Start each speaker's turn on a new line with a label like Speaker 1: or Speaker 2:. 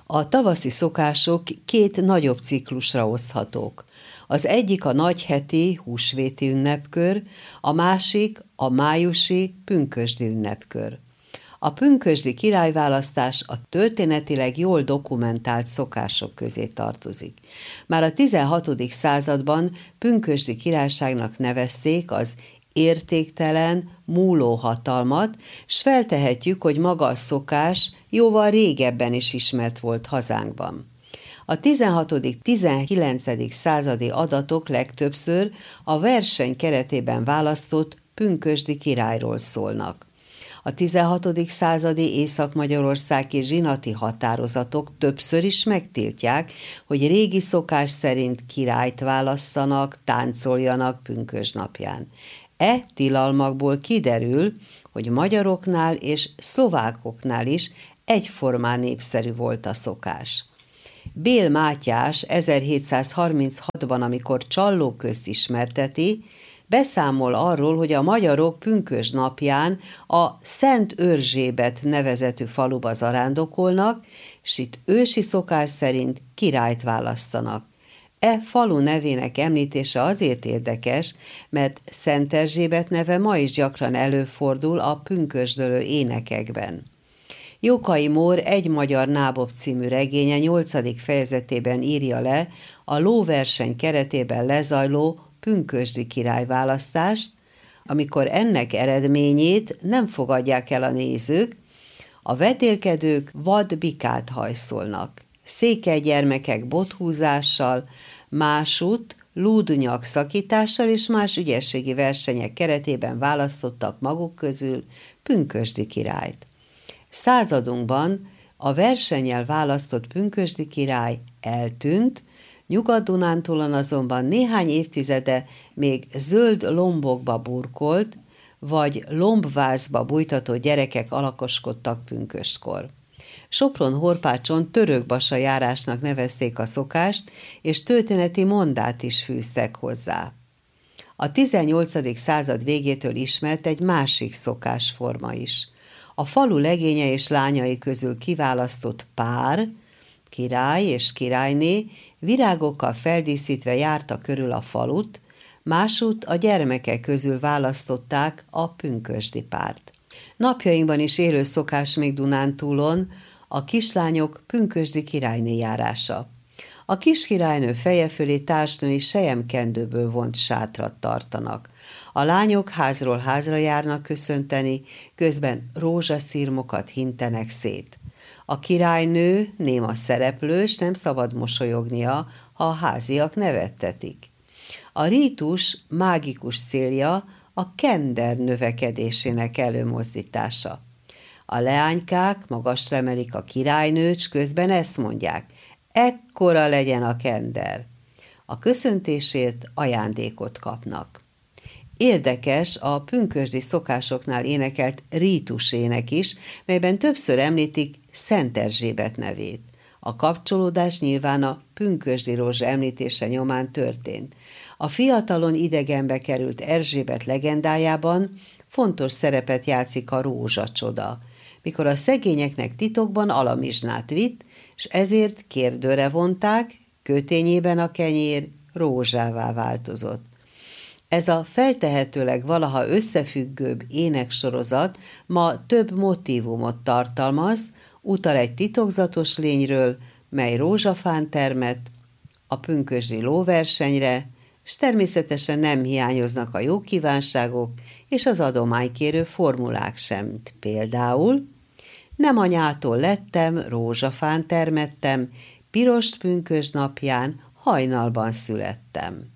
Speaker 1: A tavaszi szokások két nagyobb ciklusra oszthatók. Az egyik a nagyheti húsvéti ünnepkör, a másik a májusi pünkösdi ünnepkör. A pünkösdi királyválasztás a történetileg jól dokumentált szokások közé tartozik. Már a 16. században pünkösdi királyságnak nevezték az értéktelen, múló hatalmat, s feltehetjük, hogy maga a szokás jóval régebben is ismert volt hazánkban. A 16.-19. századi adatok legtöbbször a verseny keretében választott pünkösdi királyról szólnak. A 16. századi észak-magyarországi zsinati határozatok többször is megtiltják, hogy régi szokás szerint királyt válasszanak, táncoljanak pünkösdnapján. Tilalmakból kiderül, hogy magyaroknál és szlovákoknál is egyformán népszerű volt a szokás. Bél Mátyás 1736-ban, amikor Csalló közt ismerteti, beszámol arról, hogy a magyarok pünkösdnapján a Szent Örzsébet nevezetű faluba zarándokolnak, s itt ősi szokás szerint királyt választanak. Falu nevének említése azért érdekes, mert Szent Erzsébet neve ma is gyakran előfordul a pünkösdölő énekekben. Jókai Mór Egy magyar nábob című regénye 8. fejezetében írja le a lóverseny keretében lezajló pünkösdi királyválasztást, amikor ennek eredményét nem fogadják el a nézők, a vetélkedők vad bikát hajszolnak. Székely gyermekek bothúzással, másút lúdnyak szakítással és más ügyességi versenyek keretében választottak maguk közül pünkösdi királyt. Századunkban a versennyel választott pünkösdi király eltűnt, Nyugat-Dunántúlon azonban néhány évtizede még zöld lombokba burkolt, vagy lombvázba bújtatott gyerekek alakoskodtak pünköstkor. Sopron-Horpácson törökbasa járásnak nevezték a szokást, és történeti mondát is fűztek hozzá. A 18. század végétől ismert egy másik szokásforma is. A falu legénye és lányai közül kiválasztott pár, király és királyné virágokkal feldíszítve járta körül a falut, másút a gyermekek közül választották a pünkösdi párt. Napjainkban is élő szokás még Dunántúlon a kislányok pünkösdi királyné járása. A kiskirálynő feje fölé társnői selyemkendőből vont sátrat tartanak. A lányok házról házra járnak köszönteni, közben rózsaszirmokat hintenek szét. A királynő néma szereplő, s nem szabad mosolyognia, ha a háziak nevettetik. A rítus mágikus célja a kender növekedésének előmozdítása. A leánykák magasra emelik a királynőt, s közben ezt mondják: ekkora legyen a kender. A köszöntésért ajándékot kapnak. Érdekes a pünkösdi szokásoknál énekelt rítusének is, melyben többször említik Szent Erzsébet nevét. A kapcsolódás nyilván a pünkösdi rózsa említése nyomán történt. A fiatalon idegenbe került Erzsébet legendájában fontos szerepet játszik a rózsacsoda, mikor a szegényeknek titokban alamizsnát vitt, s ezért kérdőre vonták, kötényében a kenyér rózsává változott. Ez a feltehetőleg valaha összefüggőbb éneksorozat ma több motívumot tartalmaz, utal egy titokzatos lényről, mely rózsafán termett, a pünkösdi lóversenyre, s természetesen nem hiányoznak a jó kívánságok és az adománykérő formulák sem. Például: nem anyától lettem, rózsafán termettem, pirost pünkösd napján hajnalban születtem.